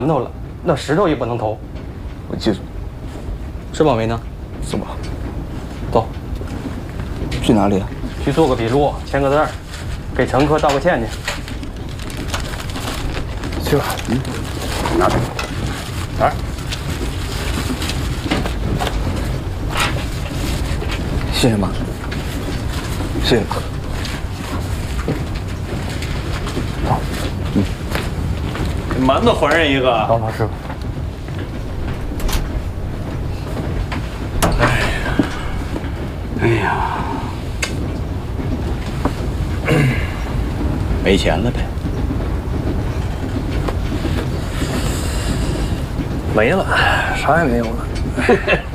馒头了，那石头也不能偷。 我记住。 是吧，梅呢？ 是吧？ 走。 去哪里啊？ 去做个笔录，签个字儿，给乘客道个歉去。 去吧。拿着。来。谢谢妈。谢谢。好。 馒头还人一个。 好，师傅。 哎呀，没钱了呗？ 没了，啥也没有了。